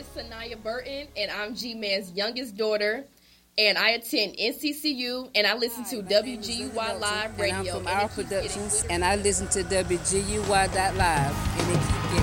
is Sanaya Burton, and I'm G-Man's youngest daughter. And I attend NCCU, and I listen to WGUY Live Radio. And I'm from Our Productions, and I listen to WGUY.live. And it keep getting